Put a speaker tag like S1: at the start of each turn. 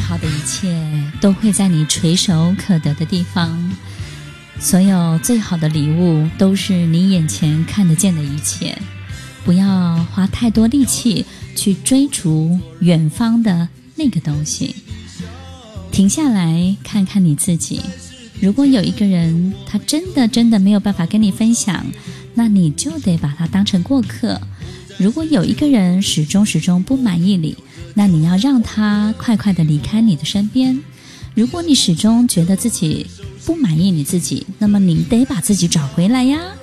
S1: 好的一切都会在你垂手可得的地方，所有最好的礼物都是你眼前看得见的一切。不要花太多力气去追逐远方的那个东西，停下来看看你自己。如果有一个人他真的没有办法跟你分享，那你就得把他当成过客。如果有一个人始终不满意你，那你要让他快快地离开你的身边。如果你始终觉得自己不满意你自己，那么你得把自己找回来呀。